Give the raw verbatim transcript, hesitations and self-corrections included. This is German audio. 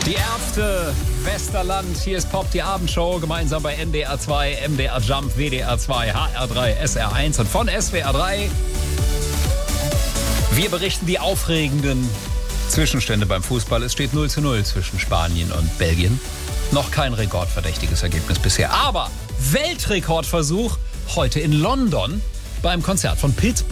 Die Ärzte, Westerland, hier ist Pop, die Abendshow, gemeinsam bei N D R zwei, M D R Jump, W D R zwei, H R drei, S R eins und von S W R drei. Wir berichten die aufregenden Zwischenstände beim Fußball. Es steht null zu null zwischen Spanien und Belgien. Noch kein rekordverdächtiges Ergebnis bisher, aber Weltrekordversuch heute in London beim Konzert von Pitbull.